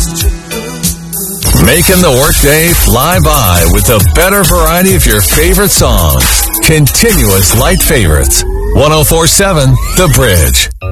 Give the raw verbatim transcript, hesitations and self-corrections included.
Making the workday fly by with the better variety of your favorite songs. Continuous light favorites. one oh four point seven The Bridge.